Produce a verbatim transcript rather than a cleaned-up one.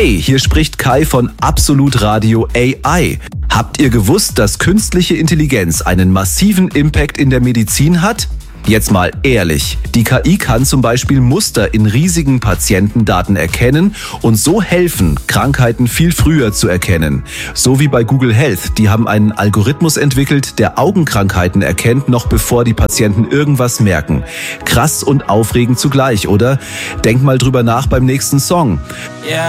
Hey, hier spricht Kai von Absolut Radio A I. Habt ihr gewusst, dass künstliche Intelligenz einen massiven Impact in der Medizin hat? Jetzt mal ehrlich, die K I kann zum Beispiel Muster in riesigen Patientendaten erkennen und so helfen, Krankheiten viel früher zu erkennen. So wie bei Google Health, die haben einen Algorithmus entwickelt, der Augenkrankheiten erkennt, noch bevor die Patienten irgendwas merken. Krass und aufregend zugleich, oder? Denk mal drüber nach beim nächsten Song.